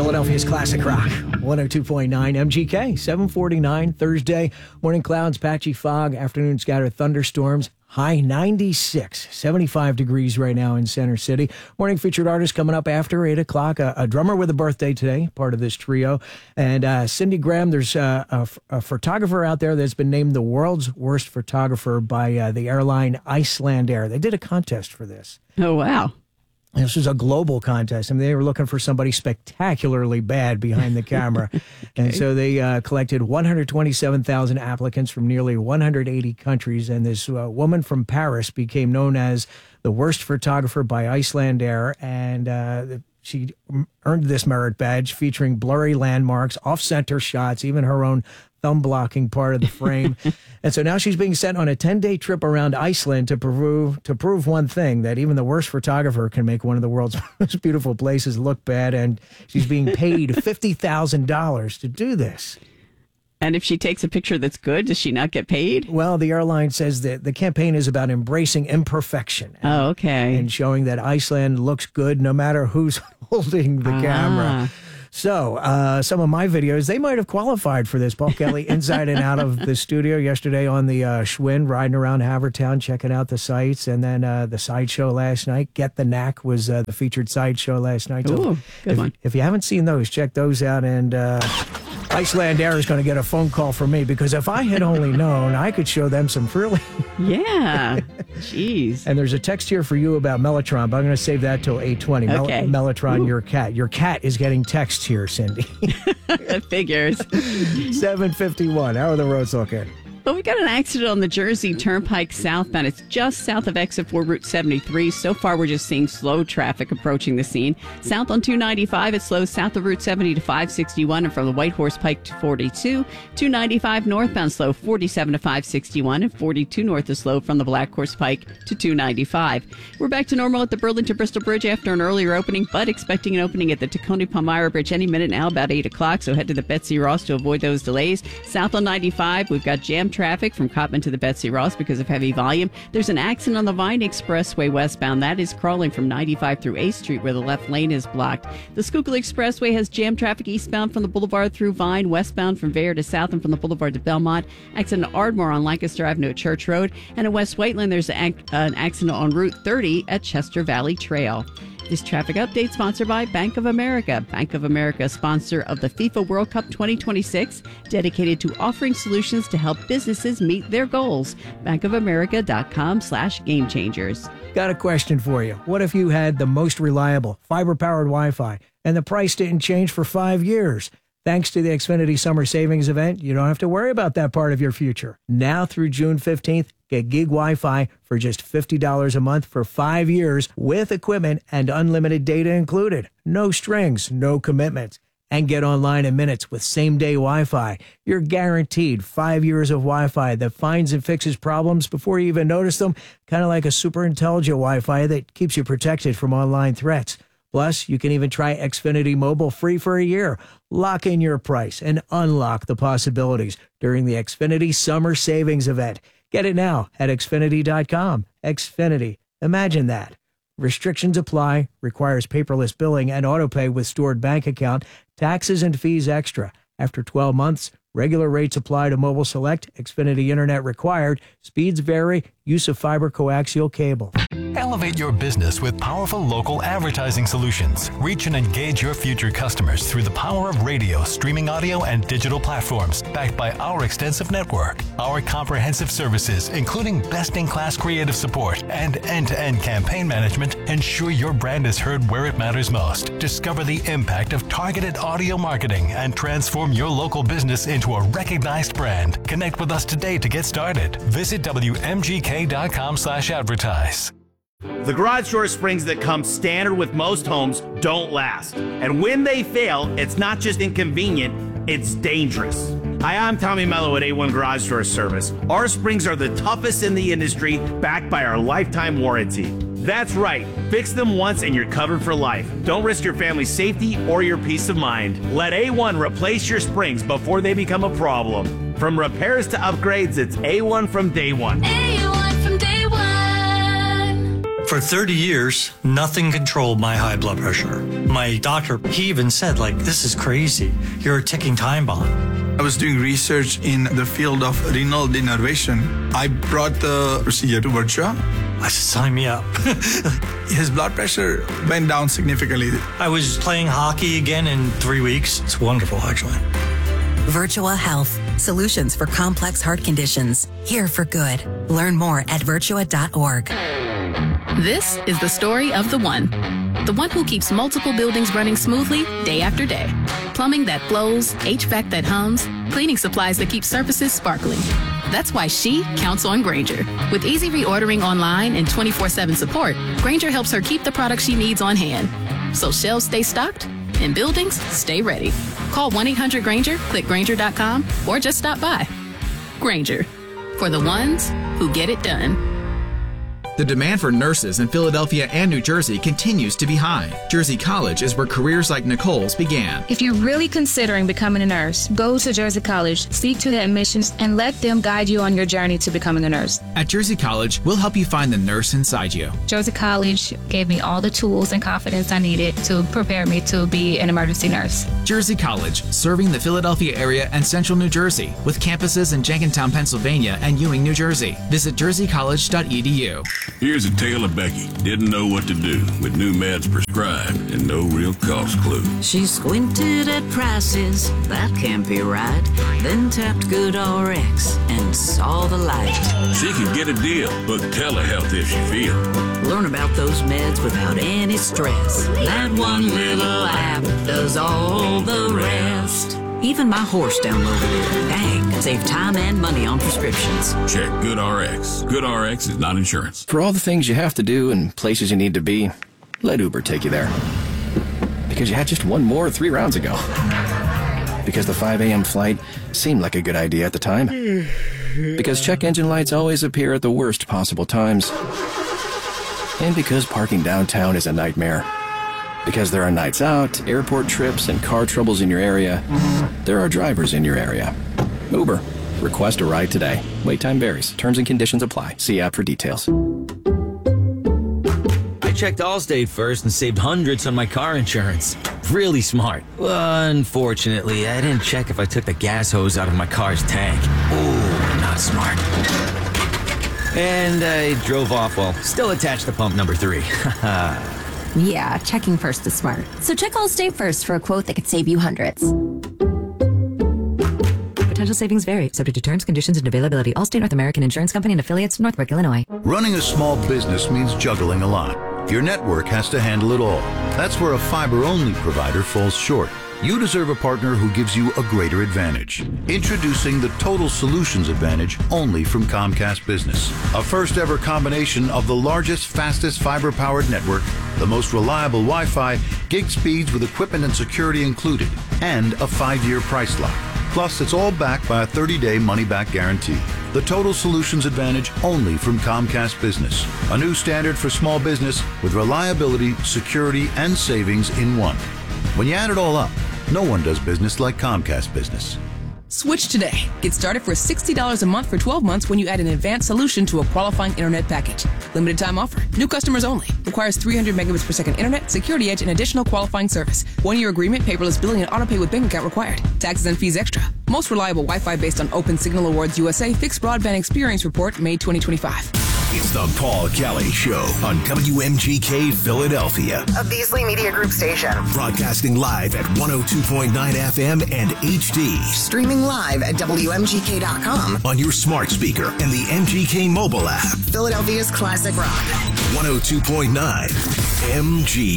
Philadelphia's Classic Rock, 102.9 MGK, 7:49 Thursday. Morning clouds, patchy fog, afternoon scattered thunderstorms. High 96, 75 degrees right now in Center City. Morning featured artist coming up after 8 o'clock. A drummer with a birthday today, part of this trio. And Cindy Graham, there's a photographer out there that's been named the world's worst photographer by the airline Icelandair. They did a contest for this. Oh, wow. This was a global contest. I mean, they were looking for somebody spectacularly bad behind the camera. Okay. And so they collected 127,000 applicants from nearly 180 countries. And this woman from Paris became known as the worst photographer by Icelandair. And she earned this merit badge featuring blurry landmarks, off-center shots, even her own thumb blocking part of the frame. And so now she's being sent on a 10-day trip around Iceland to prove one thing, that even the worst photographer can make one of the world's most beautiful places look bad. And she's being paid $50,000 to do this. And if she takes a picture that's good, does she not get paid? Well, the airline says that the campaign is about embracing imperfection. And showing that Iceland looks good no matter who's holding the camera. So, some of my videos, they might have qualified for this. Paul Kelly inside and out of the studio yesterday on the Schwinn, riding around Havertown, checking out the sights. And then the sideshow last night. Get the Knack was the featured sideshow last night. Ooh, good one. If you haven't seen those, check those out. And Icelandair is going to get a phone call from me, because if I had only known, I could show them some really... Yeah. Jeez. And there's a text here for you about Mellotron, but I'm going to save that till 8:20. Okay. Mellotron, your cat. Your cat is getting texts here, Cindy. It figures. 7:51. How are the roads looking? Well, we got an accident on the Jersey Turnpike southbound. It's just south of exit 4 Route 73. So far, we're just seeing slow traffic approaching the scene. South on 295, it slows south of Route 70 to 561, and from the White Horse Pike to 42. 295 northbound slow 47 to 561, and 42 north is slow from the Black Horse Pike to 295. We're back to normal at the Burlington Bristol Bridge after an earlier opening, but expecting an opening at the Tacony Palmyra Bridge any minute now, about 8 o'clock. So head to the Betsy Ross to avoid those delays. South on 95, we've got jam traffic from Cottman to the Betsy Ross because of heavy volume. There's an accident on the Vine Expressway westbound. That is crawling from 95 through 8th Street, where the left lane is blocked. The Schuylkill Expressway has jam traffic eastbound from the Boulevard through Vine, westbound from Vere to South, and from the Boulevard to Belmont. Accident at Ardmore on Lancaster Avenue at Church Road. And in West Whiteland, there's an accident on Route 30 at Chester Valley Trail. This traffic update sponsored by Bank of America. Bank of America, sponsor of the FIFA World Cup 2026, dedicated to offering solutions to help businesses meet their goals. bankofamerica.com/gamechangers. Got a question for you. What if you had the most reliable fiber-powered Wi-Fi and the price didn't change for 5 years? Thanks to the Xfinity Summer Savings Event, you don't have to worry about that part of your future. Now through June 15th, get gig Wi-Fi for just $50 a month for 5 years with equipment and unlimited data included. No strings, no commitments. And get online in minutes with same-day Wi-Fi. You're guaranteed 5 years of Wi-Fi that finds and fixes problems before you even notice them, kind of like a super intelligent Wi-Fi that keeps you protected from online threats. Plus, you can even try Xfinity Mobile free for a year. Lock in your price and unlock the possibilities during the Xfinity Summer Savings Event. Get it now at Xfinity.com. Xfinity. Imagine that. Restrictions apply. Requires paperless billing and autopay with stored bank account. Taxes and fees extra. After 12 months, regular rates apply to Mobile Select. Xfinity Internet required. Speeds vary. Use of fiber coaxial cable. Elevate your business with powerful local advertising solutions. Reach and engage your future customers through the power of radio, streaming audio, and digital platforms, backed by our extensive network. Our comprehensive services, including best-in-class creative support and end-to-end campaign management, ensure your brand is heard where it matters most. Discover the impact of targeted audio marketing and transform your local business into a recognized brand. Connect with us today to get started. Visit WMGK.com/advertise. The garage door springs that come standard with most homes don't last. And when they fail, it's not just inconvenient, it's dangerous. Hi, I'm Tommy Mello at A1 Garage Door Service. Our springs are the toughest in the industry, backed by our lifetime warranty. That's right. Fix them once and you're covered for life. Don't risk your family's safety or your peace of mind. Let A1 replace your springs before they become a problem. From repairs to upgrades, it's A1 from day one. A1 from day one. For 30 years, nothing controlled my high blood pressure. My doctor, he even said, this is crazy. You're a ticking time bomb. I was doing research in the field of renal denervation. I brought the procedure to Virtua. I said, sign me up. His blood pressure went down significantly. I was playing hockey again in 3 weeks. It's wonderful, actually. Virtua Health. Solutions for complex heart conditions. Here for good. Learn more at virtua.org. This is the story of the one who keeps multiple buildings running smoothly day after day. Plumbing that flows, HVAC that hums, cleaning supplies that keep surfaces sparkling. That's why she counts on Grainger. With easy reordering online and 24/7 support, Grainger helps her keep the products she needs on hand. So shelves stay stocked and buildings stay ready. Call 1-800-GRAINGER, click Grainger.com, or just stop by. Grainger, for the ones who get it done. The demand for nurses in Philadelphia and New Jersey continues to be high. Jersey College is where careers like Nicole's began. If you're really considering becoming a nurse, go to Jersey College, speak to the admissions, and let them guide you on your journey to becoming a nurse. At Jersey College, we'll help you find the nurse inside you. Jersey College gave me all the tools and confidence I needed to prepare me to be an emergency nurse. Jersey College, serving the Philadelphia area and central New Jersey, with campuses in Jenkintown, Pennsylvania and Ewing, New Jersey. Visit jerseycollege.edu. Here's a tale of Becky. Didn't know what to do with new meds prescribed and no real cost clue. She squinted at prices, that can't be right. Then tapped GoodRx and saw the light. She could get a deal, book telehealth if she feels. Learn about those meds without any stress. That one little app does all the rest. Even my horse downloaded it. Dang, save time and money on prescriptions. Check GoodRx. GoodRx is not insurance. For all the things you have to do and places you need to be, let Uber take you there. Because you had just one more 3 rounds ago. Because the 5 a.m. flight seemed like a good idea at the time. Because check engine lights always appear at the worst possible times. And because parking downtown is a nightmare. Because there are nights out, airport trips, and car troubles in your area, there are drivers in your area. Uber. Request a ride today. Wait time varies. Terms and conditions apply. See app for details. I checked Allstate first and saved hundreds on my car insurance. Really smart. Unfortunately, I didn't check if I took the gas hose out of my car's tank. Ooh, not smart. And I drove off while still attached to pump number 3. Yeah, checking first is smart. So check Allstate first for a quote that could save you hundreds. Potential savings vary, subject to terms, conditions, and availability. Allstate North American Insurance Company and affiliates, Northbrook, Illinois. Running a small business means juggling a lot. Your network has to handle it all. That's where a fiber-only provider falls short. You deserve a partner who gives you a greater advantage. Introducing the Total Solutions Advantage only from Comcast Business. A first-ever combination of the largest, fastest fiber-powered network, the most reliable Wi-Fi, gig speeds with equipment and security included, and a 5-year price lock. Plus, it's all backed by a 30-day money-back guarantee. The Total Solutions Advantage only from Comcast Business. A new standard for small business with reliability, security, and savings in one. When you add it all up, no one does business like Comcast Business. Switch today. Get started for $60 a month for 12 months when you add an advanced solution to a qualifying internet package. Limited time offer. New customers only. Requires 300 megabits per second internet, security edge, and additional qualifying service. 1-year agreement, paperless billing, and autopay with bank account required. Taxes and fees extra. Most reliable Wi-Fi based on Open Signal Awards USA Fixed Broadband Experience Report, May 2025. It's the Paul Kelly Show on WMGK Philadelphia. A Beasley Media Group station. Broadcasting live at 102.9 FM and HD. Streaming live at WMGK.com. On your smart speaker and the MGK mobile app. Philadelphia's classic rock. 102.9 MGK.